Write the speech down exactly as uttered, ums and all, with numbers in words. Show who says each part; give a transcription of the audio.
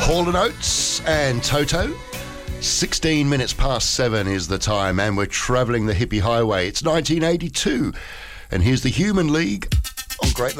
Speaker 1: Hall and Oates and Toto. sixteen minutes past seven is the time, and we're travelling the hippie highway. It's nineteen eighty-two, and here's the Human League on Great